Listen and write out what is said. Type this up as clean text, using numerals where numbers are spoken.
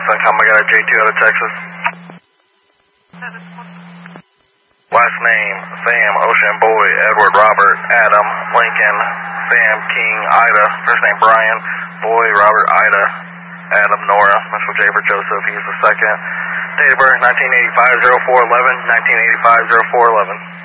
Suncom, I got a J2 out of Texas. Last name, Sam, Ocean, Boy, Edward, Robert, Adam, Lincoln, Sam, King, Ida. First name, Brian, Boy, Robert, Ida, Adam, Nora. Initial J for Joseph, he's the second. Date of birth, 1985-04-11, 1985-04-11.